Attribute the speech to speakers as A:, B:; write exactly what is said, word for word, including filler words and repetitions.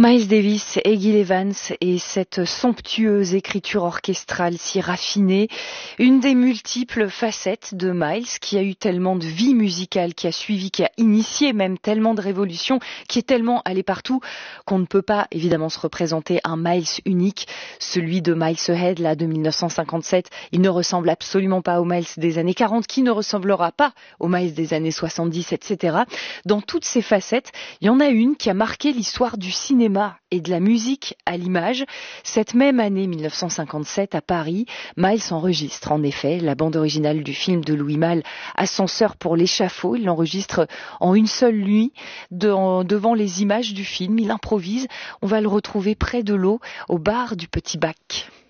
A: Miles Davis et Gil Evans et cette somptueuse écriture orchestrale si raffinée, une des multiples facettes de Miles qui a eu tellement de vie musicale, qui a suivi, qui a initié même tellement de révolutions, qui est tellement allé partout qu'on ne peut pas évidemment se représenter un Miles unique, celui de Miles Ahead là de mille neuf cent cinquante-sept. Il ne ressemble absolument pas au Miles des années quarante, qui ne ressemblera pas au Miles des années soixante-dix, et cetera. Dans toutes ces facettes, il y en a une qui a marqué l'histoire du cinéma et de la musique à l'image. Cette même année mille neuf cent cinquante-sept, à Paris, Miles enregistre en effet la bande originale du film de Louis Malle, Ascenseur pour l'échafaud. Il l'enregistre en une seule nuit de, devant les images du film. Il improvise. On va le retrouver près de l'eau, au bar du Petit Bac.